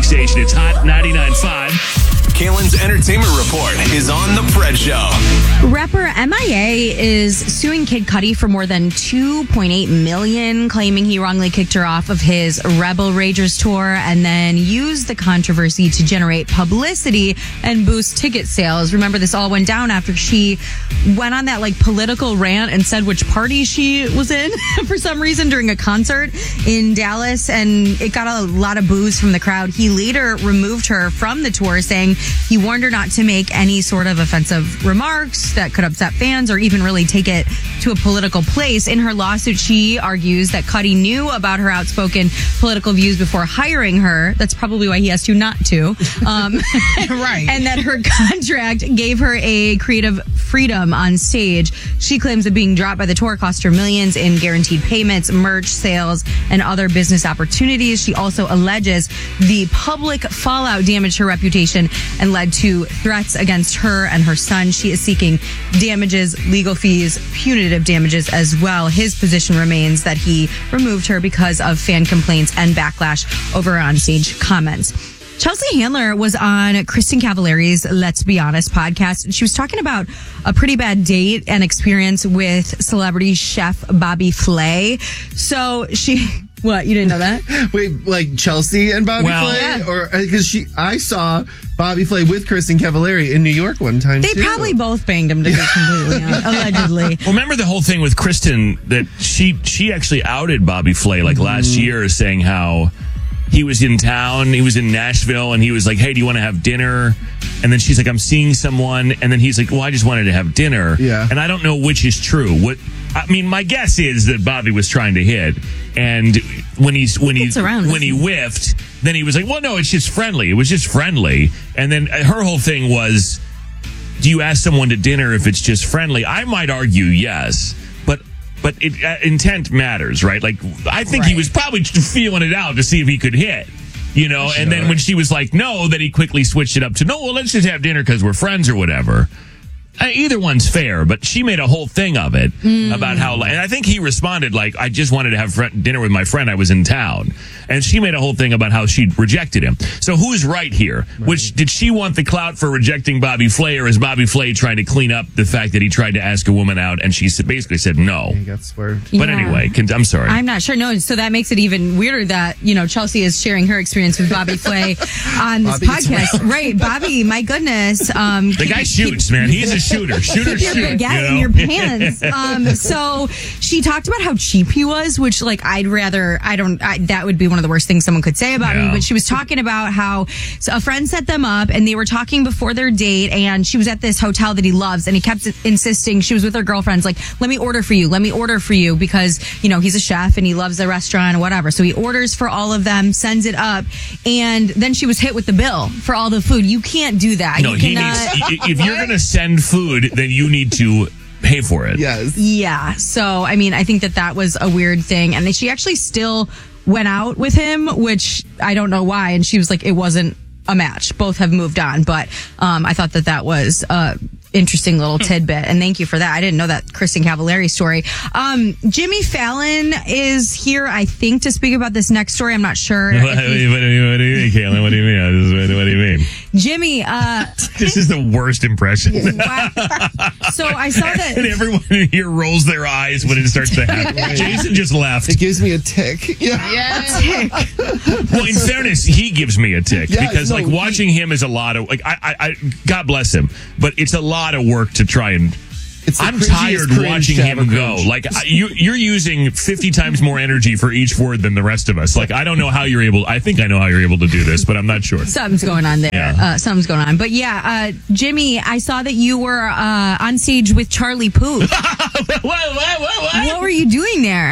station. It's Hot 99.5. Kalen's Entertainment Report is on The Fred Show. Rapper MIA is suing Kid Cudi for more than $2.8 million, claiming he wrongly kicked her off of his Rebel Ragers tour and then used the controversy to generate publicity and boost ticket sales. Remember, this all went down after she went on that political rant and said which party she was in for some reason during a concert in Dallas, and it got a lot of boos from the crowd. He later removed her from the tour, saying he warned her not to make any sort of offensive remarks that could upset fans or even really take it to a political place. In her lawsuit, she argues that Cudi knew about her outspoken political views before hiring her. That's probably why he asked you not to. Right. And that her contract gave her a creative freedom on stage. She claims that being dropped by the tour cost her millions in guaranteed payments, merch sales, and other business opportunities. She also alleges the public fallout damaged her reputation and led to threats against her and her son. She is seeking damages, legal fees, punitive damages as well. His position remains that he removed her because of fan complaints and backlash over her onstage comments. Chelsea Handler was on Kristen Cavallari's Let's Be Honest podcast, and she was talking about a pretty bad date and experience with celebrity chef Bobby Flay. So she... What? You didn't know that? Wait, like Chelsea and Bobby Flay? Yeah. Or because I saw Bobby Flay with Kristen Cavallari in New York one time. They probably both banged him, to be completely honest, allegedly. Well, remember the whole thing with Kristen that she actually outed Bobby Flay last year, saying how he was in town, he was in Nashville, and he was like, "Hey, do you want to have dinner?" And then she's like, "I'm seeing someone," and then he's like, "Well, I just wanted to have dinner." Yeah. And I don't know which is true. My guess is that Bobby was trying to hit, and when he whiffed, then he was like, "Well, no, it's just friendly. It was just friendly." And then her whole thing was, "Do you ask someone to dinner if it's just friendly?" I might argue yes, but intent matters, right? Like, I think he was probably feeling it out to see if he could hit. Sure. And then when she was like, no, then he quickly switched it up to, no, well, let's just have dinner because we're friends or whatever. Either one's fair, but she made a whole thing of it about how, and I think he responded like, I just wanted to have dinner with my friend. I was in town. And she made a whole thing about how she rejected him. So who's right here? Right. Which, did she want the clout for rejecting Bobby Flay, or is Bobby Flay trying to clean up the fact that he tried to ask a woman out and she basically said no? He got swerved. But anyway, I'm sorry. I'm not sure. No, so that makes it even weirder that, Chelsea is sharing her experience with Bobby Flay on this podcast. Right, Bobby, my goodness. The guy shoots, man. He's a shooter. Shoot. Your baguette in your pants. So she talked about how cheap he was, which that would be one of the worst things someone could say about me. But she was talking about how a friend set them up and they were talking before their date, and she was at this hotel that he loves, and he kept insisting, she was with her girlfriends, like, let me order for you because, he's a chef and he loves the restaurant or whatever. So he orders for all of them, sends it up, and then she was hit with the bill for all the food. You can't do that. No, if you're going to send food, then you need to pay for it. Yes. Yeah. So, I think that was a weird thing. And then she actually still went out with him, which I don't know why. And she was like, it wasn't a match. Both have moved on. But I thought that was interesting little tidbit, and thank you for that. I didn't know that Kristen Cavallari story. Jimmy Fallon is here, I think, to speak about this next story. I'm not sure. What do you mean, Kalen? What do you mean? What do you mean? Jimmy, this is the worst impression. So I saw that, and everyone here rolls their eyes when it starts to happen. Jason just left. It gives me a tick. Yeah. A tick. Well, in fairness, he gives me a tick because watching him is a lot of I God bless him, but it's a lot of work to try and. I'm tired watching him go. Like, you're using 50 times more energy for each word than the rest of us. Like, I don't know how you're able. I think I know how you're able to do this, but I'm not sure. Something's going on there. Yeah. Something's going on. But Jimmy, I saw that you were on stage with Charlie Puth. What were you doing there?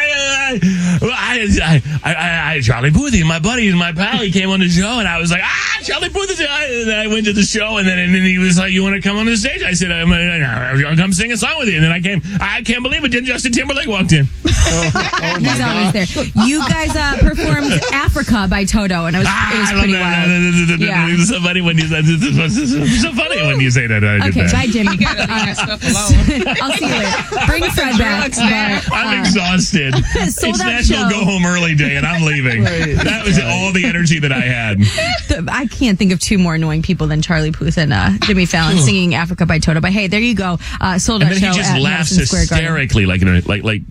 I Charlie Puth, my buddy, my pal. He came on the show, and I was like, Charlie Puth is. And then I went to the show, and then he was like, "You want to come on the stage?" I said, "I'm come sing a song with you." And then I came. I can't believe it. Then Justin Timberlake walked in. He's always there. You guys performed Africa Africa by Toto, and it was pretty wild. Yeah. It's so funny when you say that. Okay, bye, Jimmy. I'll see you later. Bring Fred back. I'm exhausted. It's National Go Home Early Day, and I'm leaving. That was all the energy that I had. I can't think of two more annoying people than Charlie Puth and Jimmy Fallon singing Africa by Toto. But hey, there you go. Sold out show. And then he just laughs hysterically, like. Oh my God,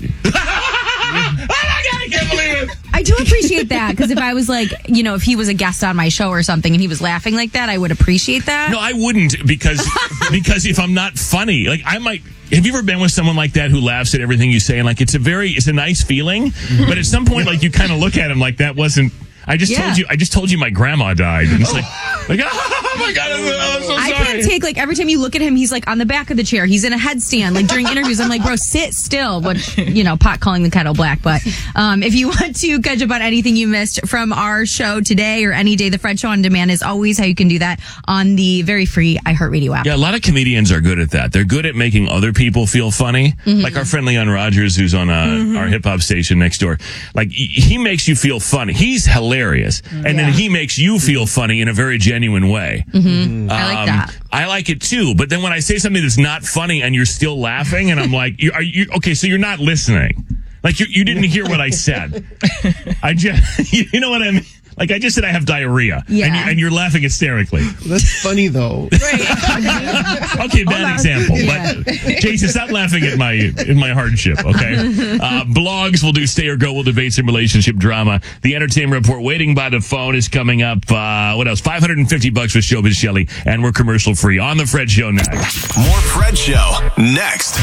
I can't believe it. I do appreciate that, because if I was if he was a guest on my show or something and he was laughing like that, I would appreciate that. No, I wouldn't, because if I'm not funny, I might. Have you ever been with someone like that who laughs at everything you say, and it's a nice feeling, but at some point you kind of look at him like that wasn't. I just told you my grandma died, and it's oh my God, I'm so sorry. I can't take every time you look at him, he's on the back of the chair, he's in a headstand during interviews. I'm bro, sit still. But pot calling the kettle black. But if you want to catch up on anything you missed from our show today or any day, the Fred Show on Demand is always how you can do that on the very free iHeartRadio app. Yeah, a lot of comedians are good at that. They're good at making other people feel funny. Like our friend Leon Rogers, who's on our hip hop station next door. He makes you feel funny. He's hilarious. And then he makes you feel funny in a very genuine way. I like that. I like it too. But then when I say something that's not funny and you're still laughing, and I'm like, are you okay? So you're not listening. You didn't hear what I said. You know what I mean? I just said I have diarrhea. Yeah. And you're laughing hysterically. That's funny, though. Right. Okay, bad example. Yeah. But, Jason, stop laughing at my hardship, okay? Blogs will do Stay or Go. We'll debate some relationship drama. The Entertainment Report waiting by the phone is coming up. What else? $550 with Showbiz Shelley. And we're commercial free on The Fred Show next. More Fred Show next.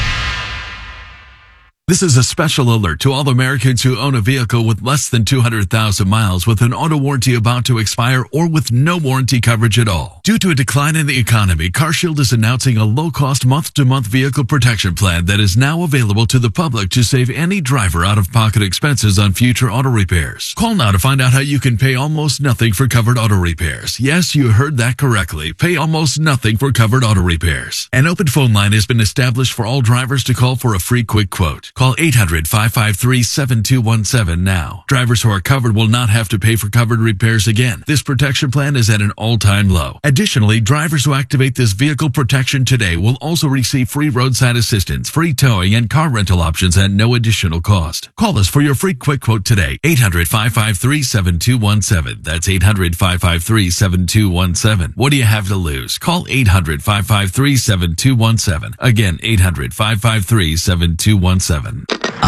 This is a special alert to all Americans who own a vehicle with less than 200,000 miles with an auto warranty about to expire or with no warranty coverage at all. Due to a decline in the economy, CarShield is announcing a low-cost month-to-month vehicle protection plan that is now available to the public to save any driver out-of-pocket expenses on future auto repairs. Call now to find out how you can pay almost nothing for covered auto repairs. Yes, you heard that correctly. Pay almost nothing for covered auto repairs. An open phone line has been established for all drivers to call for a free quick quote. Call 800-553-7217 now. Drivers who are covered will not have to pay for covered repairs again. This protection plan is at an all-time low. Additionally, drivers who activate this vehicle protection today will also receive free roadside assistance, free towing, and car rental options at no additional cost. Call us for your free quick quote today. 800-553-7217. That's 800-553-7217. What do you have to lose? Call 800-553-7217. Again, 800-553-7217.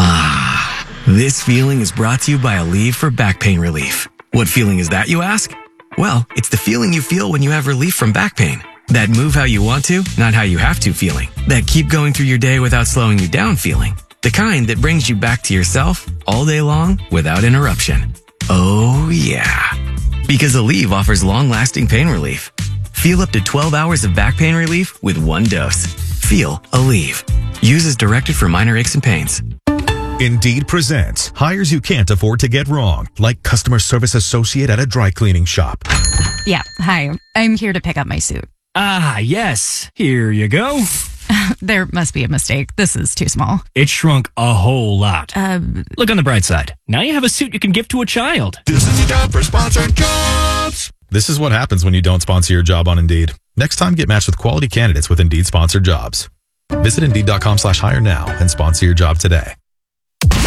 This feeling is brought to you by Aleve for back pain relief. What feeling is that, you ask? Well, it's the feeling you feel when you have relief from back pain. That move how you want to, not how you have to feeling. That keep going through your day without slowing you down feeling. The kind that brings you back to yourself all day long without interruption. Oh yeah. Because Aleve offers long-lasting pain relief. Feel up to 12 hours of back pain relief with one dose. Feel Aleve. Use as directed for minor aches and pains. Indeed presents hires you can't afford to get wrong, like customer service associate at a dry cleaning shop. Yeah, hi. I'm here to pick up my suit. Ah, yes. Here you go. There must be a mistake. This is too small. It shrunk a whole lot. Look on the bright side. Now you have a suit you can give to a child. This is your job for sponsored jobs. This is what happens when you don't sponsor your job on Indeed. Next time, get matched with quality candidates with Indeed sponsored jobs. Visit Indeed.com/hire now and sponsor your job today.